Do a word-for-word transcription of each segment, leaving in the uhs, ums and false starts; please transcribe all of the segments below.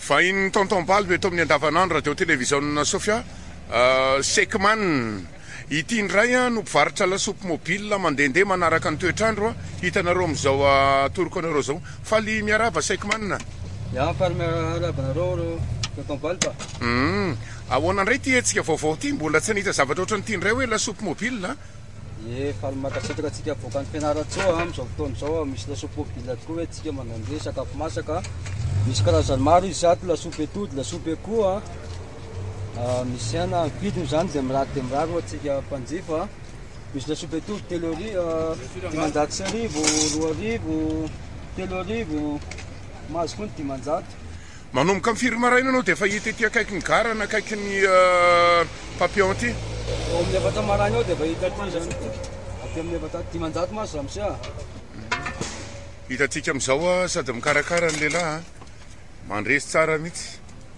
Fahiny tonton Balbe eto amin'ny andavanandro radio télévision Sofia Sekman ity indray no mpivarotra lasopy mobile mandehandeha manaraka ny toetrandro hitanareo amin'izao atoroko anareo zao faly miaraba Sekman. Ja, faly miaraba anareo tonton Balbe. Mm. Ahoana indray ty etsika vaovao ty mbola tsy nahita zavatra ohatran'ity indray hoe lasopy mobile? Ye, faly makasitraka atsika avoakan'ny Fianaratsoa amin'izao fotoana izao misy lasopy mobile tokoa hoe atsika mandehandeha sakafo masaka. Misy karazany maro izy zato, lasopy atody, lasopy akoho. Misy ana vidiny zany dia mirary dia mirary atsika mpanjifa. Misy lasopy atody telo arivo, dimanjato sy arivo, roa arivo, telo arivo, mahazo koa ny dimanjato. Manomboka amin'ny firy maraina anao dia efa hita ety akaiky ny gara na akaiky ny papillon ty? Ao amin'ny efatra maraina ao dia efa hita ty zany. Aty amin'ny efatra dimanjato maso za misia. Hitantsika amin'izao sady mikarakara ny lehilahy. Mandresy tsara mihitsy.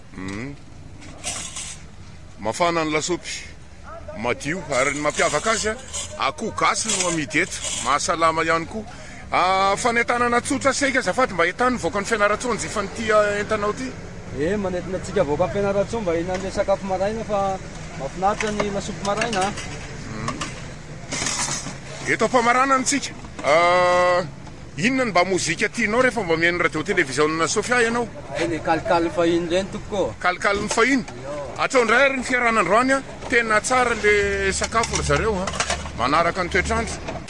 Mafana ny lasopy madio ary ny mampiavaka azy akoho gasy no amidy eto, mahasalama ihany koa. Fanentanana tsotra saika azafady mba ahitany voaka ny Fianarantsoa jifa n'ity entanao ty? Eh, manentina antsika voaka ny Fianaratsoa mba hihinan'ny sakafo maraina fa mahafinaritra ny lasopy maraina. Eto am-pamarana antsika. Inona mba mozika tianao rehefa mba mihaino radio télévision Sofia ianao? Eny kalikali fahiny reny toko. Kalikali ny fahiny? Atrao indray ary ny fiarahan'androany tena tsara le sakafo ry zareo manaraka ny toetrandro.